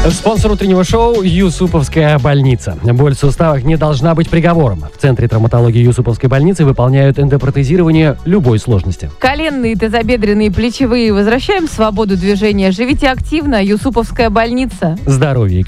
Спонсор утреннего шоу – Юсуповская больница. Боль в суставах не должна быть приговором. В Центре травматологии Юсуповской больницы выполняют эндопротезирование любой сложности. Коленные, тазобедренные, плечевые. Возвращаем свободу движения. Живите активно. Юсуповская больница. Здоровье и